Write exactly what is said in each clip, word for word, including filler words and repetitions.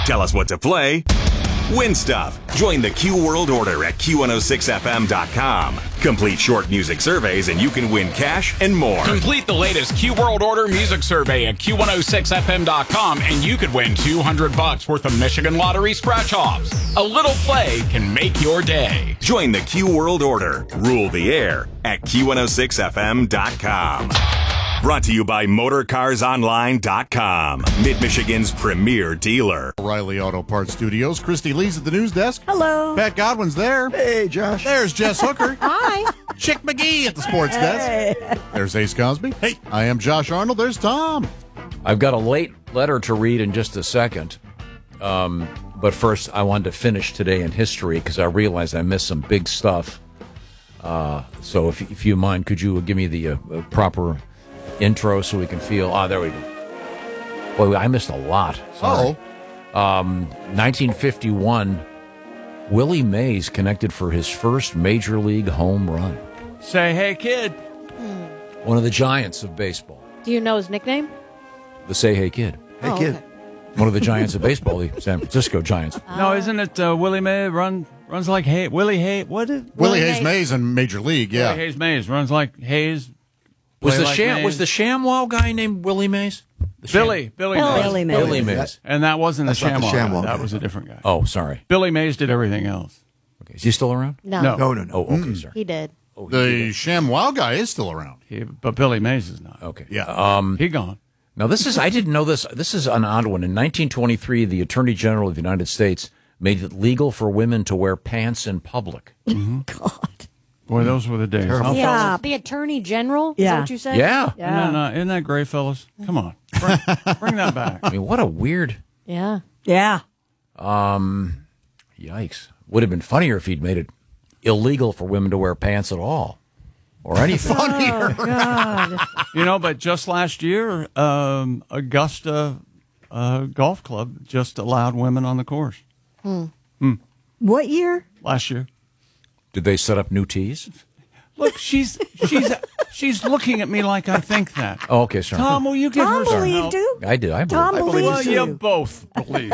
Tell us what to play. Win stuff. Join the Q World Order at Q one oh six F M dot com. Complete short music surveys and you can win cash and more. Complete the latest Q World Order music survey at Q one oh six F M dot com and you could win two hundred bucks worth of Michigan Lottery scratch-offs. A little play can make your day. Join the Q World Order. Rule the air at Q one oh six F M dot com. Brought to you by Motor Cars Online dot com, Mid-Michigan's premier dealer. O'Reilly Auto Parts Studios. Christy Lee's at the news desk. Hello. Pat Godwin's there. Hey, Josh. There's Jess Hooker. Hi. Chick McGee at the sports Hey. desk. There's Ace Cosby. Hey, I am Josh Arnold. There's Tom. I've got a late letter to read in just a second. Um, but first, I wanted to finish today in history because I realized I missed some big stuff. Uh, so if, if you mind, could you give me the uh, uh, proper intro so we can feel... Ah, there we go. Boy, I missed a lot. Sorry. Oh. Um, nineteen fifty-one, Willie Mays connected for his first major league home run. Say, hey, kid. One of the giants of baseball. Do you know his nickname? The Say Hey Kid. Hey, Oh, kid. okay. One of the giants of baseball, the San Francisco Giants. No, isn't it uh, Willie Mays run, runs like Hay? Willie Hay? What is Willie Willie Hayes Mays. Mays in Major League, yeah. Willie Hayes Mays runs like Hayes. Was play the like Sham Mays. was the ShamWow guy named Willie Mays? The Sham- Billy Billy Billy. Mays. Billy Mays. Billy Mays. And that wasn't That's the not the ShamWow. guy. ShamWow That guy. was a different guy. Oh, sorry. Billy Mays did everything else. Okay, is he still around? No. No. No, no, no. Oh, okay, sorry. He did. Oh, he The did. ShamWow guy is still around. He, but Billy Mays is not. Okay. Yeah. Um, He gone. now this is I didn't know this. This is an odd one. In nineteen twenty-three, the Attorney General of the United States made it legal for women to wear pants in public. God. Boy, those were the days. Terrible. Huh, Yeah. fellas? The Attorney General? Is Yeah. that what you said? Yeah. Isn't, that, uh, isn't that great, fellas? Come on. Bring, bring that back. I mean, what a weird. Yeah. Yeah. Yikes! Would have been funnier if he'd made it illegal for women to wear pants at all, or anything. Oh, God. You know, but just last year, um, Augusta uh, Golf Club just allowed women on the course. What year? Last year. Did they set up new tees? Look, she's she's she's looking at me like I think that. Oh, okay, sorry. Tom, will you give Tom her some believed help? you. I did. I believe. Tom I believe. believes Well, you you. both believe.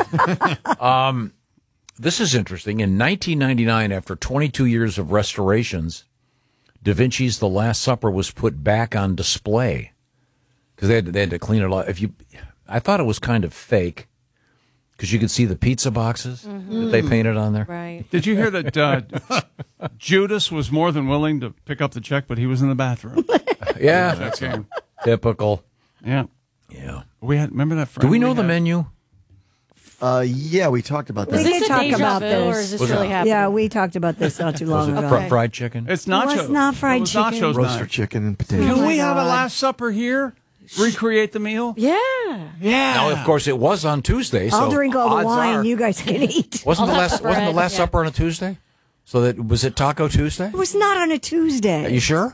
This is interesting. In nineteen ninety-nine, after twenty-two years of restorations, Da Vinci's The Last Supper was put back on display because they had, to, they had to clean it up. If you, I thought it was kind of fake because you could see the pizza boxes that they painted on there. Right. Did you hear that uh, Judas was more than willing to pick up the check, but he was in the bathroom? Yeah, That game. typical. Yeah. Yeah. We had remember that friend Do we know the had? menu? Uh, yeah, we talked about We Is that. did this a talk deja about vu, this. or is this Was it- really happening? Yeah, we talked about this not too long Was it ago. fr- fried chicken? It's It nacho. was not fried it was chicken. Nacho's Roaster night. chicken and potatoes. Can Oh, we my have a God. Last Supper here? Recreate the meal? Yeah. Yeah. Now, of course, it was on Tuesday. So I'll drink all the odds wine. are- You guys can eat. wasn't the I'll have last the wasn't the bread, Last yeah. Supper on a Tuesday? So that was it Taco Tuesday? It was not on a Tuesday. Are you sure?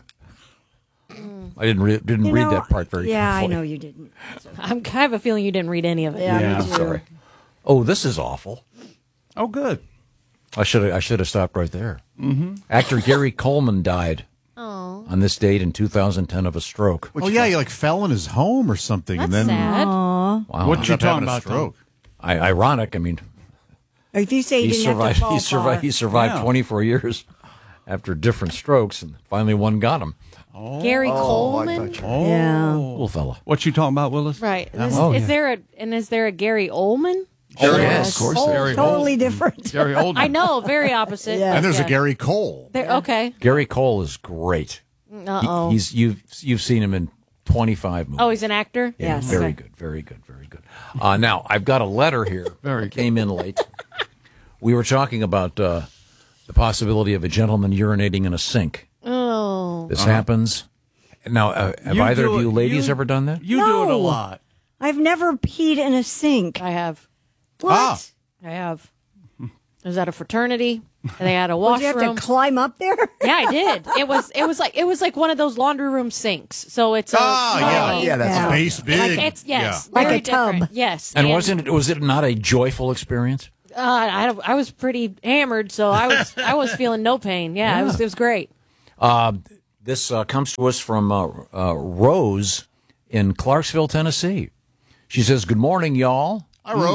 I didn't re- didn't You read know, that part very Yeah, I carefully. know you didn't. I'm, I have a feeling you didn't read any of it. Yeah, Yeah, me too. Sorry. Oh, this is awful. Oh, good. I should have I should have stopped right there. Mm-hmm. Actor Gary Coleman died on this date in two thousand ten of a stroke. oh, yeah, he like fell in his home or something. That's and then sad. Wow. What ended you up talking having a about, stroke. I, ironic. I mean, If you say he you didn't have to survived. fall He survived. far. He survived Yeah. twenty-four years after different strokes, and finally one got him. Gary Oh, I Coleman? thought you- Oh. Yeah. Little fella. What you talking about, Willis? Right. Is, Oh, is yeah. there a and is there a Gary Oldman? Oh, yes. Of course. Oh, there. Totally different. Gary Oldman. I know, very opposite. Yeah. And there's Yeah. a Gary Cole. There, okay. Gary Cole is great. Uh He- oh. he's you've you've seen him in twenty-five movies. Oh, he's an actor? Yeah, Yes. very Okay. good, very good, very good. Uh, now, I've got a letter here. Very that came in late. We were talking about uh, the possibility of a gentleman urinating in a sink. Oh. This happens. Now, uh, have You either do of you it- ladies you- ever done that? You do it a No. lot. I've never peed in a sink. I have. What? Ah. I have. I was at a fraternity, and they had a Would you have washroom. to climb up there? Yeah, I did. It was it was like it was like one of those laundry room sinks. So it's a Ah, yeah. tiny- Yeah, that's Yeah. right. Base big. like it's yes, Like very a tub. different. Yes, And wasn't it, was it not a joyful experience? Uh, I I was pretty hammered, so I was I was feeling no pain. Yeah, it was it was great. This uh, comes to us from uh, uh, Rose in Clarksville, Tennessee. She says, "Good morning, y'all." Hi, Rose.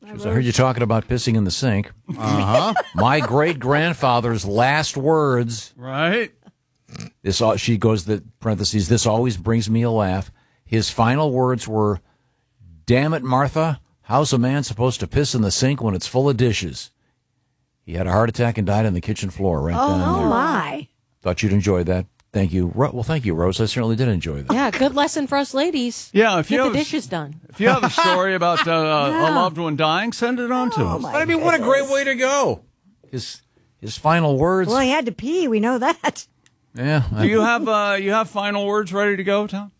She goes, I heard you talking about pissing in the sink. Uh huh. My great grandfather's last words. Right. This all she goes the parentheses. This always brings me a laugh. His final words were, "Damn it, Martha! How's a man supposed to piss in the sink when it's full of dishes?" He had a heart attack and died on the kitchen floor right Oh, down there. my. Thought you'd enjoy that. Thank you. Ro- Well, thank you, Rose. I certainly did enjoy that. Yeah, good lesson for us ladies. Yeah, if you Get have the a- dishes done. If you have a story about uh, a loved one dying, send it on to Oh, us. my I mean, what a great way to go. His his final words. Well, he had to pee. We know that. Yeah. Do you have uh, you have final words ready to go, Tom?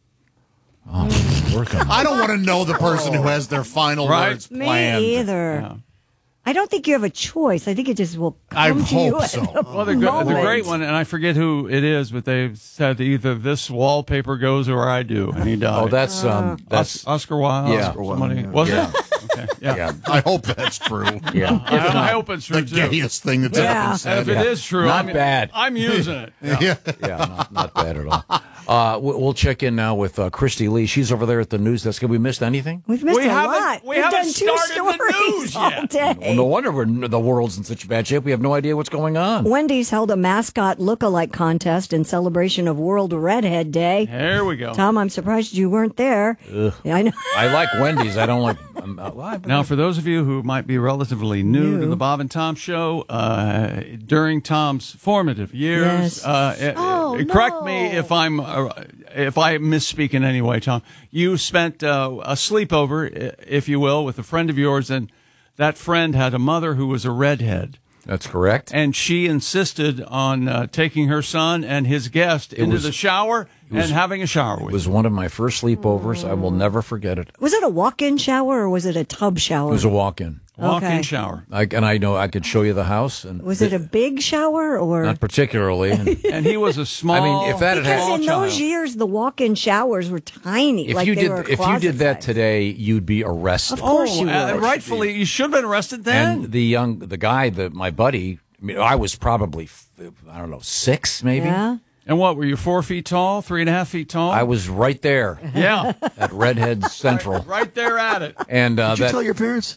Oh, work on I don't want to know the person who has their final Right. words Me planned. either. Yeah. I don't think you have a choice. I think it just will I come to you. hope at so. the Well, the, gr- the moment. great one, and I forget who it is, but they said either this wallpaper goes or I do, and he died. Oh, that's um, That's that's Oscar Wilde. Yeah. Oscar Somebody, was Yeah. it? Okay. Yeah. yeah, I hope that's true. yeah. I, I hope it's true The too. gayest thing that's Yeah. ever been And said. if it is true, Not I'm, bad. I'm using it. Yeah. Yeah, not, not bad at all. Uh, we- we'll check in now with uh, Christy Lee. She's over there at the news desk. Have we missed anything? We've missed We a haven't- lot. we We've haven't done two started the stories news all yet. day. Well, no wonder we're, the world's in such bad shape. We have no idea what's going on. Wendy's held a mascot look-alike contest in celebration of World Redhead Day. There we go. Tom, I'm surprised you weren't there. Yeah, I know. I like Wendy's. I don't like. Um, uh, well, I- Now, for those of you who might be relatively new, New. to the Bob and Tom Show, uh, during Tom's formative years, Yes. uh, uh, Oh, correct me no. if I'm uh, if I misspeak in any way, Tom. You spent uh, a sleepover, i- if you will, with a friend of yours, and that friend had a mother who was a redhead. that's correct. And she insisted on uh, taking her son and his guest into was- the shower was- and having a shower It with was him. one of my first sleepovers. I will never forget it. Was it a walk-in shower or was it a tub shower? It was a walk-in. Walk-in Okay. shower. I, and I know I could show you the house. And Was it a big shower or? Not particularly. And And he was a small. I mean, if that had Because happened- in small those child. years, the walk-in showers were tiny. if like you they did were if you did that closet-sized. today, you'd be arrested. Of course Oh, you would. uh, rightfully, you should have been arrested then. And the young, the guy, the my buddy. I mean, I was probably f- I don't know six maybe. Yeah. And what, were you four feet tall, three and a half feet tall? I was right there Yeah, at Redhead Central, right there at it. and uh, Did you that tell your parents?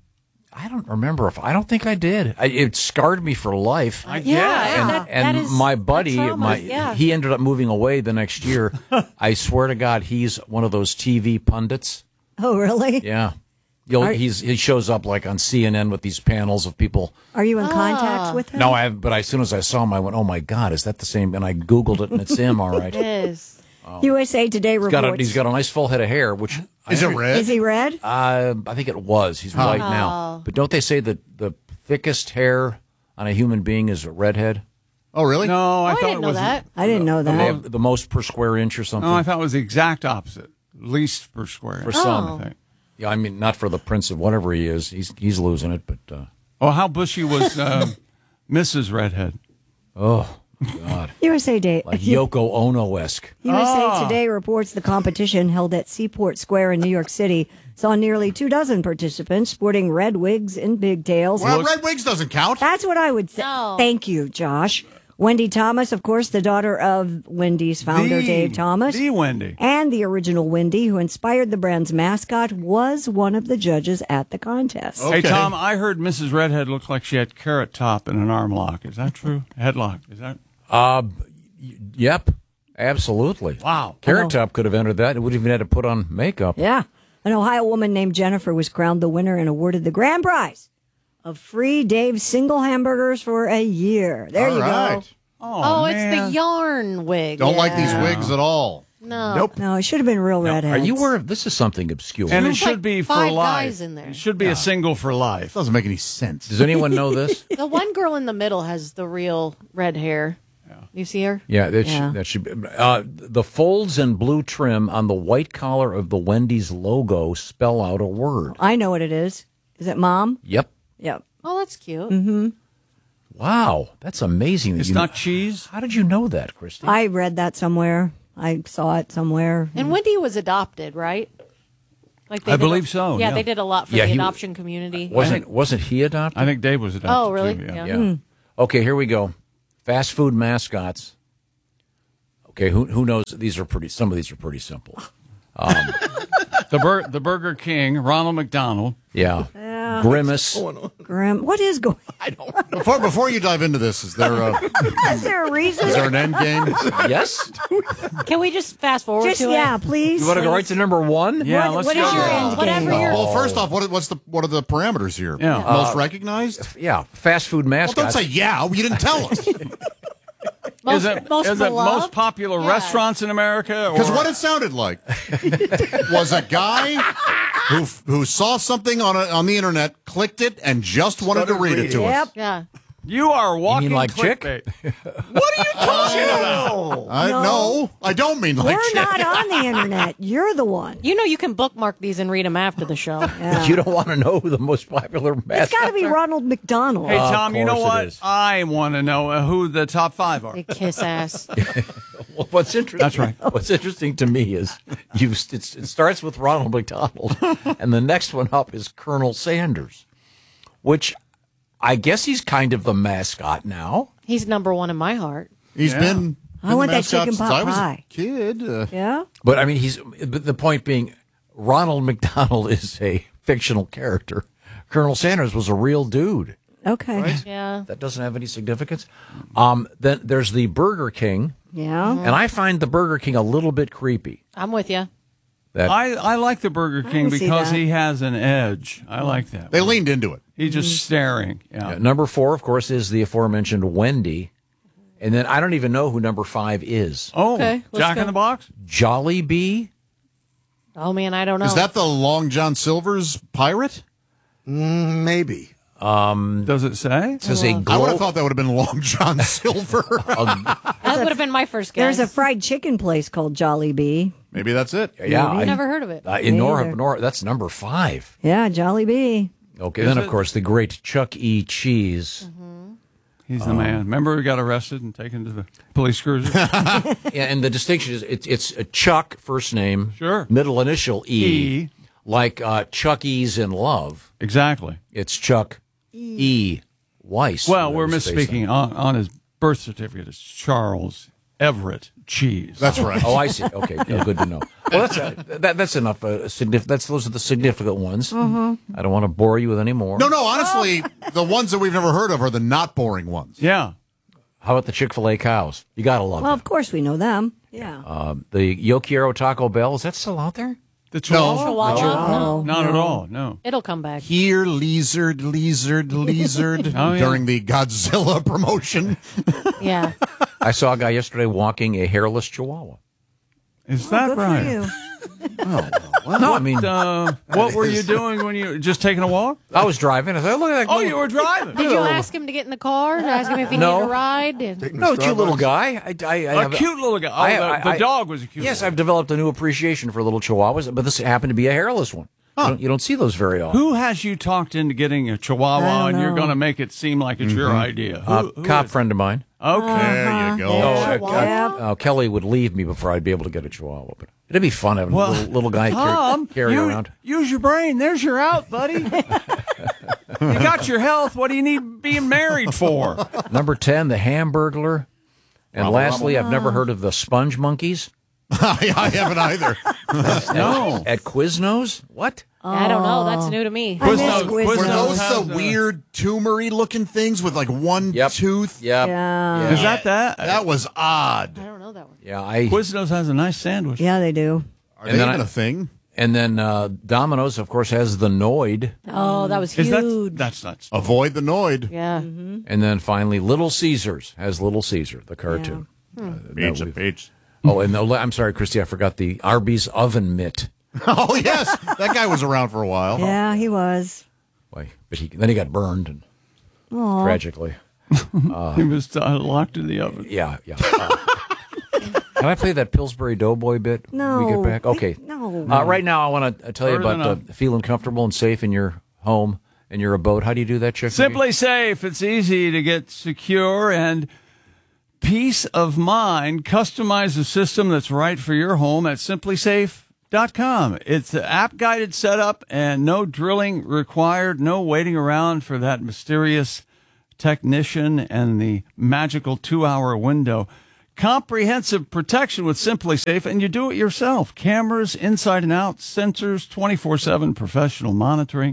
I don't remember if I don't think I did. I, it scarred me for life. I Yeah, guess. and that- and that is my a buddy, trauma, my yeah. he ended up moving away the next year. I swear to God, he's one of those T V pundits. Oh, really? Yeah, You'll, Are- he's he shows up like on C N N with these panels of people. Are you in Ah. contact with him? No, I have, but as soon as I saw him, I went, "Oh my God, is that the same?" And I Googled it, and it's him. All right, It is. U S A Today he's reports. got a, he's got a nice full head of hair, which Is I it red? Is he red? Uh, I think it was. He's white now. But don't they say that the thickest hair on a human being is a redhead? Oh, really? No, I Oh, I thought didn't it know was. that. I didn't know They that. have the most per square inch or something. No, I thought it was the exact opposite. Least per square. For some. I think. Yeah, I mean, not for the prince of whatever he is. He's he's losing it, but uh, Oh, how bushy was uh, Missus Redhead? oh God, U S A Day. like Yoko Ono-esque. U S A Ah. Today reports the competition held at Seaport Square in New York City saw nearly two dozen participants sporting red wigs and pigtails. Well, red wigs doesn't count. That's what I would say. No. Thank you, Josh. Wendy Thomas, of course, the daughter of Wendy's founder, The- Dave Thomas. The Wendy. And the original Wendy, who inspired the brand's mascot, was one of the judges at the contest. Hey, Okay. Tom, I heard Missus Redhead looked like she had Carrot Top and an arm lock. Is that true? Headlock. Is that? Uh, y- yep, absolutely. Wow. Carrot Top could have entered that. It would have even had to put on makeup. Yeah. An Ohio woman named Jennifer was crowned the winner and awarded the grand prize of free Dave's single hamburgers for a year. There All you right. go. Oh, Oh, it's man. the yarn wig. Don't like these Yeah. wigs at all. No. Nope. No, it should have been real Now, redheads. are you aware of this? Is something obscure? And it There's should like be for five life. guys in there. It should be a single for life. Doesn't make any sense. Does anyone know this? The one girl in the middle has the real red hair. You see her? Yeah, that, Yeah. Should, that should be. Uh, the folds and blue trim on the white collar of the Wendy's logo spell out a word. I know what it is. Is it mom? Yep. Yep. Oh, that's cute. Mm-hmm. Wow, that's amazing. that It's you- not cheese. How did you know that, Christy? I read that somewhere. I saw it somewhere. And Wendy was adopted, right? Like they I did a- believe so, Yeah, yeah. they did a lot for Yeah, the he- adoption community. wasn't wasn't he adopted? I think Dave was adopted. Oh, really? Too, Yeah. Yeah. Okay, here we go. Fast food mascots. Okay, who who knows? These are pretty. Some of these are pretty simple. The, Bur- the Burger King, Ronald McDonald. Yeah. Grimace. Grim. What is going? I don't. Before before you dive into this, is there a Is there a reason? is there an end game? Yes. Can we just fast forward Just to yeah, it? please. You want to go right to number one? Yeah, What- let's what go. is your there. end Whatever game? your Well, first off, what what's the what are the parameters here? Yeah. Most recognized? Yeah, fast food Well, mascots. don't say yeah. You didn't tell us. most, Is it, most is it beloved? most popular Yeah. restaurants in America? Because or- what it sounded like was a guy who who saw something on a, on the internet, clicked it, and just wanted to read it to Yep. us. Yeah. You are walking like chick? clickbait. What are you talking about? I No. no, I don't mean like We're shit. not on the internet. You're the one. You know you can bookmark these and read them after the show. Yeah. You don't want to know who the most popular It's mascot. got to be Ronald McDonald. Hey, Of Tom, you know course it what? is. I want to know uh, who the top five are. Big kiss ass. Well, what's interesting? That's right. What's interesting to me is you. It's, it starts with Ronald McDonald, and the next one up is Colonel Sanders, which I guess he's kind of the mascot now. He's number one in my heart. He's Yeah. been. I been want the that mascot chicken since pot I was pie. a kid. Uh, Yeah. But I mean, he's. But the point being, Ronald McDonald is a fictional character. Colonel Sanders was a real dude. Okay. Yeah. That doesn't have any significance. Um, then there's the Burger King, Yeah. and I find the Burger King a little bit creepy. I'm with you. That I, I like the Burger King can see because that. he has an edge. I like that. they leaned into it. He's just staring. Yeah. Uh, number four, of course, is the aforementioned Wendy. And then I don't even know who number five is. Oh, Okay, let's Jack go. in the Box? Jolly Bee? Oh man, I don't know. Is that the Long John Silver's pirate? Maybe. Does it say? It says a I would glow. have thought that would have been Long John Silver. that would have been my first guess. There's a fried chicken place called Jolly Bee. Maybe that's it. yeah, I, Never heard of it. Uh, in Me Nora, either. Nora, that's number five. Yeah, Jolly Bee. Okay, Is then it? of course the great Chuck E. Cheese. He's the man. Remember, we got arrested and taken to the police cruiser? Yeah, and the distinction is it's it's a Chuck first name, Sure. middle initial E, E. like uh, Chuck E's in Love. Exactly. It's Chuck E. Weiss. Well, that we're was based on. misspeaking. On, on his birth certificate, it's Charles Everett Cheese. That's right. Oh, I see. Okay, yeah, good to know. Well, that's uh, that, that's enough. Uh, signif- that's those are the significant ones. I don't want to bore you with any more. No, no. Honestly, the ones that we've never heard of are the not boring ones. Yeah. How about the Chick-fil-A cows? You gotta love Well, them. of course we know them. Yeah. Um, the Yo Quiero Taco Bell, is that still out there? The Chihuahua? Chihuahua? No. Not at all. No. It'll come back. Here, lizard, lizard, lizard. Oh, yeah. During the Godzilla promotion. Yeah. I saw a guy yesterday walking a hairless Chihuahua. Is that Good right? for you. No, I mean, Uh, what were you doing when you just taking a walk? I was driving. I thought, look at that. Oh, little- you were driving. Did you ask him to get in the car? Ask him if he No. needed a ride? And- No, cute little guy. I, I, I A have cute little guy. Oh, I- the, I- the I- dog was a cute Yes, little I've developed a new appreciation for little Chihuahuas, but this happened to be a hairless one. You, don't, you don't see those very often. Who has you talked into getting a I Chihuahua don't and you're know. going to make it seem like it's your idea? Who, Uh, who cop is- friend of mine. Okay. There you go. Yeah. Oh, uh, Chihuahua? uh, uh, Kelly would leave me before I'd be able to get a Chihuahua, but it'd be fun having Well, a little, little guy Tom, carry, carry you- around. Use your brain. There's your out, buddy. You got your health. What do you need being married for? Number ten, the Hamburglar. And lastly, I've never heard of the Sponge Monkeys I, I haven't either. No. at Quiznos. What? I don't know. That's new to me. I miss Quiznos- Quiznos. Were Quiznos those has, the uh, weird tumory looking things with like one Yep. tooth? Yep. Yeah. Is that that? That was odd. I don't know that one. Yeah, I. Quiznos has a nice sandwich. Yeah, they do. Are And they then even I- a thing? And then uh, Domino's, of course, has the Noid. Oh, that was Is that huge. that's nuts? Avoid the Noid. Yeah. And then finally, Little Caesars has Little Caesar, the cartoon. Uh, that Pizza, we've- pizza. Oh, and the, I'm sorry, Christy, I forgot the Arby's oven mitt. Oh, yes. That guy was around for a while. Yeah, he was. Why? But he then he got burned, and Aw. tragically. he was uh, locked in the oven. Yeah, yeah. Uh, can I play that Pillsbury Doughboy bit No. when we get back? Okay. No. Uh, right now, I want to tell you Further about uh, feeling comfortable and safe in your home and your abode. How do you do that, Chick? Simply Safe. It's easy to get secure and peace of mind. Customize a system that's right for your home at simply safe dot com. It's an app-guided setup and no drilling required, no waiting around for that mysterious technician and the magical two-hour window. Comprehensive protection with Simply Safe, and you do it yourself. Cameras inside and out, sensors, twenty-four seven professional monitoring.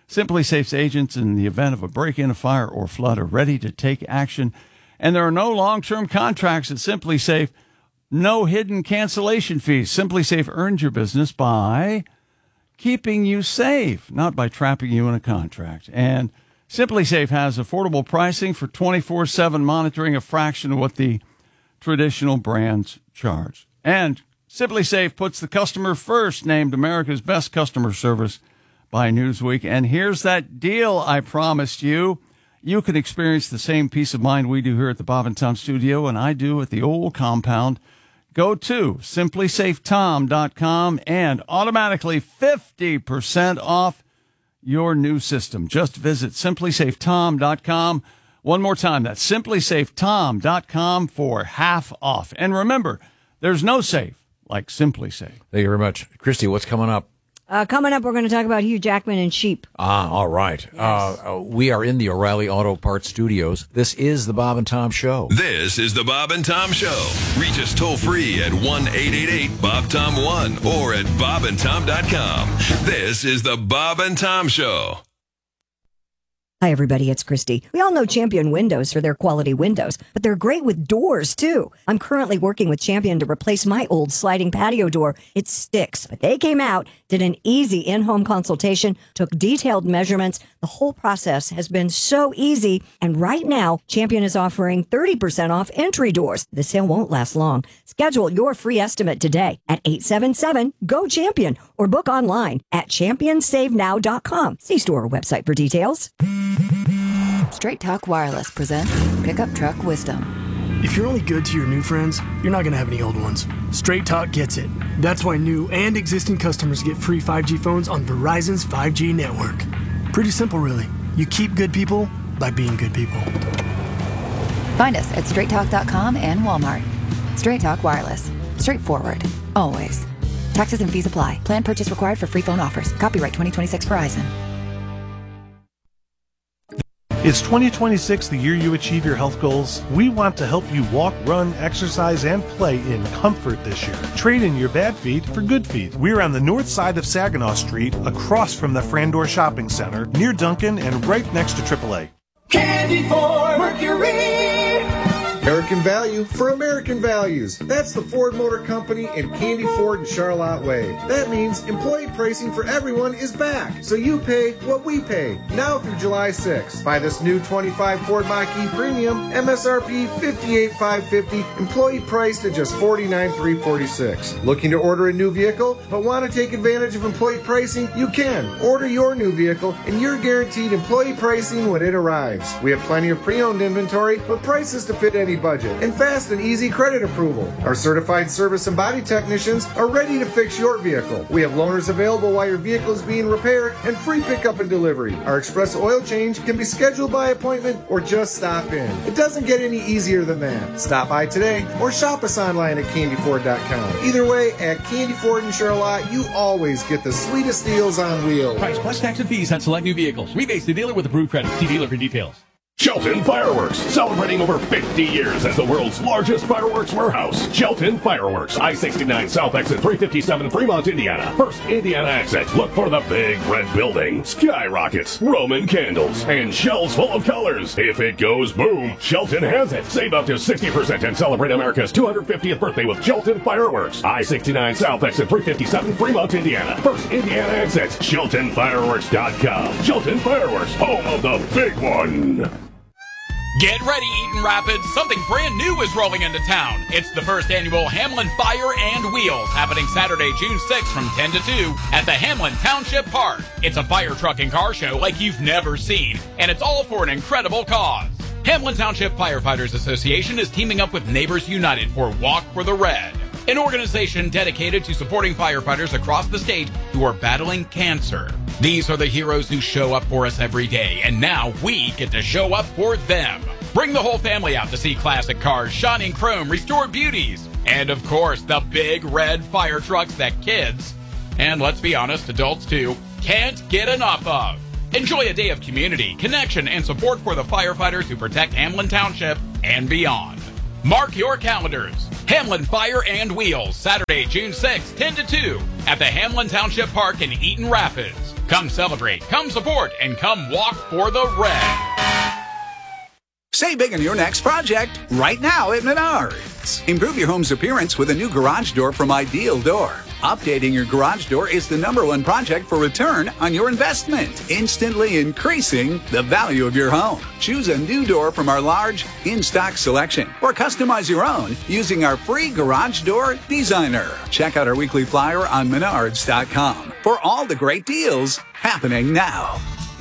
Simply Safe's agents in the event of a break-in, a fire, or flood are ready to take action. And there are no long-term contracts at Simply Safe. No hidden cancellation fees. Simply Safe earns your business by keeping you safe, not by trapping you in a contract. And Simply Safe has affordable pricing for twenty-four seven monitoring, a fraction of what the traditional brands charge. And Simply Safe puts the customer first, named America's Best Customer Service by Newsweek. And here's that deal I promised you. You can experience the same peace of mind we do here at the Bob and Tom Studio, and I do at the old compound. Go to simply safe tom dot com and automatically fifty percent off your new system. Just visit simply safe tom dot com. One more time, that's simply safe tom dot com for half off. And remember, there's no safe like Simply Safe. Thank you very much. Christy, what's coming up? Uh, coming up, we're going to talk about Hugh Jackman and sheep. Ah, all right. Yes. Uh, uh, we are in the O'Reilly Auto Parts Studios. This is the Bob and Tom Show. This is the Bob and Tom Show. Reach us toll free at one eight eight eight Bob Tom one or at bob and tom dot com. This is the Bob and Tom Show. Hi, everybody. It's Christy. We all know Champion Windows for their quality windows, but they're great with doors, too. I'm currently working with Champion to replace my old sliding patio door. It sticks, but they came out, did an easy in-home consultation, took detailed measurements. The whole process has been so easy. And right now, Champion is offering thirty percent off entry doors. The sale won't last long. Schedule your free estimate today at eight seven seven, G O, CHAMPION or book online at champion save now dot com. See store website for details. Straight Talk Wireless presents Pickup Truck Wisdom. If you're only good to your new friends, you're not going to have any old ones. Straight Talk gets it. That's why new and existing customers get free five G phones on Verizon's five G network. Pretty simple, really. You keep good people by being good people. Find us at straight talk dot com and Walmart. Straight Talk Wireless. Straightforward. Always. Taxes and fees apply. Plan purchase required for free phone offers. Copyright twenty twenty-six Verizon. Is twenty twenty-six the year you achieve your health goals? We want to help you walk, run, exercise, and play in comfort this year. Trade in your bad feet for good feet. We're on the north side of Saginaw Street, across from the Frandor Shopping Center, near Duncan and right next to triple A. Candy for Mercury! American value for American values. That's the Ford Motor Company and Candy Ford in Charlotte Way. That means employee pricing for everyone is back, so you pay what we pay, now through July sixth. Buy this new twenty-five Ford Mach-E Premium, M S R P fifty-eight thousand five hundred fifty dollars, employee priced at just forty-nine thousand three hundred forty-six dollars. Looking to order a new vehicle, but want to take advantage of employee pricing? You can. Order your new vehicle, and you're guaranteed employee pricing when it arrives. We have plenty of pre-owned inventory, but prices to fit any budget, and fast and easy credit approval. Our certified service and body technicians are ready to fix your vehicle. We have loaners available while your vehicle is being repaired and free pickup and delivery. Our express oil change can be scheduled by appointment or just stop in. It doesn't get any easier than that. Stop by today or shop us online at candy ford dot com. Either way, at Candy Ford in Charlotte, you always get the sweetest deals on wheels. Price plus tax and fees on select new vehicles. Rebates to dealer with approved credit. See dealer for details. Shelton Fireworks, celebrating over fifty years as the world's largest fireworks warehouse. Shelton Fireworks, I sixty-nine South Exit three fifty-seven, Fremont, Indiana. First Indiana exit. Look for the big red building, skyrockets, Roman candles, and shells full of colors. If it goes boom, Shelton has it. Save up to sixty percent and celebrate America's two hundred fiftieth birthday with Shelton Fireworks. I sixty-nine South Exit three fifty-seven, Fremont, Indiana. First Indiana exit. Shelton Fireworks dot com. Shelton Fireworks, home of the big one. Get ready, Eaton Rapids. Something brand new is rolling into town. It's the first annual Hamlin Fire and Wheels, happening Saturday, June sixth from ten to two at the Hamlin Township Park. It's a fire truck and car show like you've never seen, and it's all for an incredible cause. Hamlin Township Firefighters Association is teaming up with Neighbors United for Walk for the Red, an organization dedicated to supporting firefighters across the state who are battling cancer. These are the heroes who show up for us every day, and now we get to show up for them. Bring the whole family out to see classic cars, shining chrome, restored beauties, and of course, the big red fire trucks that kids, and let's be honest, adults too, can't get enough of. Enjoy a day of community, connection, and support for the firefighters who protect Hamlin Township and beyond. Mark your calendars. Hamlin Fire and Wheels, Saturday, June sixth, ten to two, at the Hamlin Township Park in Eaton Rapids. Come celebrate, come support, and come walk for the red. Save big on your next project right now at Menards. Improve your home's appearance with a new garage door from Ideal Door. Updating your garage door is the number one project for return on your investment, instantly increasing the value of your home. Choose a new door from our large in-stock selection or customize your own using our free garage door designer. Check out our weekly flyer on menards dot com for all the great deals happening now.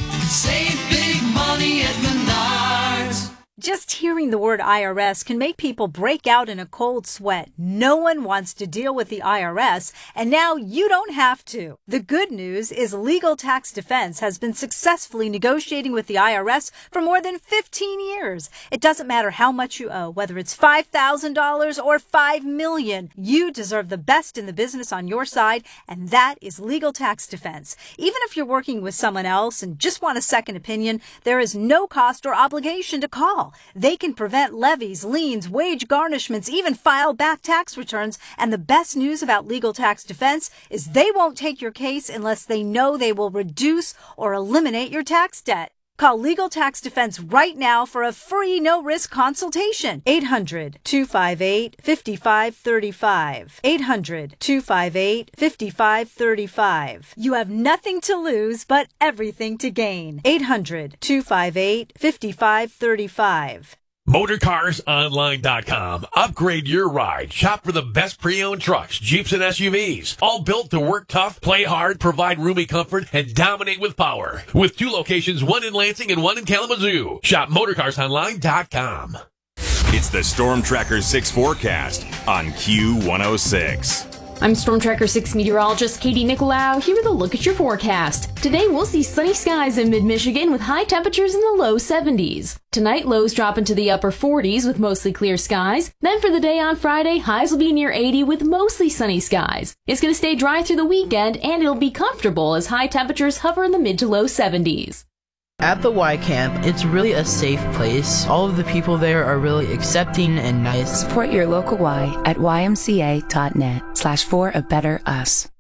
Save big money at Menards. Just hearing the word I R S can make people break out in a cold sweat. No one wants to deal with the I R S, and now you don't have to. The good news is Legal Tax Defense has been successfully negotiating with the I R S for more than fifteen years. It doesn't matter how much you owe, whether it's five thousand dollars or five million dollars. You deserve the best in the business on your side, and that is Legal Tax Defense. Even if you're working with someone else and just want a second opinion, there is no cost or obligation to call. They can prevent levies, liens, wage garnishments, even file back tax returns. And the best news about Legal Tax Defense is they won't take your case unless they know they will reduce or eliminate your tax debt. Call Legal Tax Defense right now for a free no-risk consultation. eight hundred, two five eight, five five three five. eight hundred, two five eight, five five three five. You have nothing to lose but everything to gain. eight hundred, two five eight, five five three five. Motor Cars Online dot com. Upgrade your ride. Shop for the best pre-owned trucks, Jeeps, and S U Vs. All built to work tough, play hard, provide roomy comfort, and dominate with power. With two locations, one in Lansing and one in Kalamazoo. Shop Motor Cars Online dot com. It's the Storm Tracker six forecast on Q one oh six. I'm Storm Tracker six meteorologist Katie Nicolau here with a look at your forecast. Today we'll see sunny skies in mid-Michigan with high temperatures in the low seventies. Tonight lows drop into the upper forties with mostly clear skies. Then for the day on Friday, highs will be near eighty with mostly sunny skies. It's going to stay dry through the weekend and it'll be comfortable as high temperatures hover in the mid to low seventies. At the Y Camp, it's really a safe place. All of the people there are really accepting and nice. Support your local Y at Y M C A dot net slash for a better us.